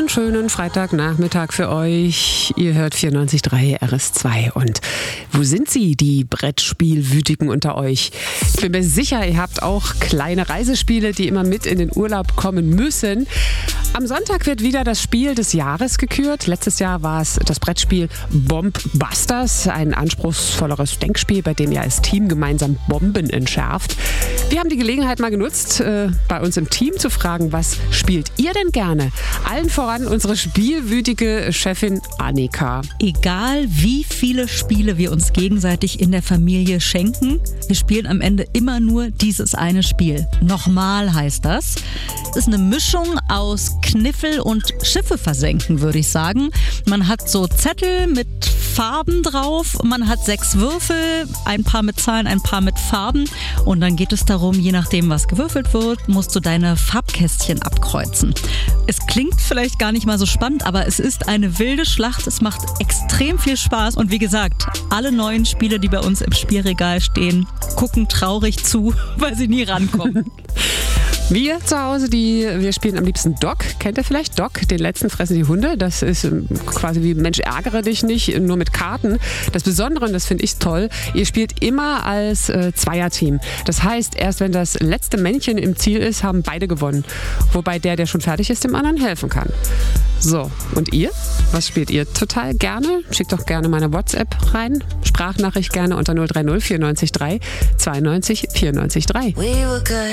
wunderschönen Freitagnachmittag für euch. Ihr hört 94.3 RS2. Und wo sind sie, die Brettspielwütigen unter euch? Ich bin mir sicher, ihr habt auch kleine Reisespiele, die immer mit in den Urlaub kommen müssen. Am Sonntag wird wieder das Spiel des Jahres gekürt. Letztes Jahr war es das Brettspiel Bombbusters, ein anspruchsvolleres Denkspiel, bei dem ihr als Team gemeinsam Bomben entschärft. Wir haben die Gelegenheit mal genutzt, bei uns im Team zu fragen, was spielt ihr denn gerne? Allen voran unsere spielwütige Chefin Annika. Egal wie viele Spiele wir uns gegenseitig in der Familie schenken, wir spielen am Ende immer nur dieses eine Spiel. Nochmal heißt das. Es ist eine Mischung aus Kniffel und Schiffe versenken, würde ich sagen. Man hat so Zettel mit Farben drauf, man hat 6 Würfel, ein paar mit Zahlen, ein paar mit Farben und dann geht es darum, je nachdem was gewürfelt wird, musst du deine Farbkästchen abkreuzen. Es klingt vielleicht gar nicht mal so spannend, aber es ist eine wilde Schlacht, es macht extrem viel Spaß und wie gesagt, alle neuen Spiele, die bei uns im Spielregal stehen, gucken traurig zu, weil sie nie rankommen. Wir zu Hause, wir spielen am liebsten Doc. Kennt ihr vielleicht Doc? Den letzten fressen die Hunde. Das ist quasi wie Mensch, ärgere dich nicht, nur mit Karten. Das Besondere, und das finde ich toll, ihr spielt immer als Zweierteam. Das heißt, erst wenn das letzte Männchen im Ziel ist, haben beide gewonnen. Wobei der schon fertig ist, dem anderen helfen kann. So, und ihr? Was spielt ihr total gerne? Schickt doch gerne meine WhatsApp rein. Sprachnachricht gerne unter 030 94 3 92 94 3.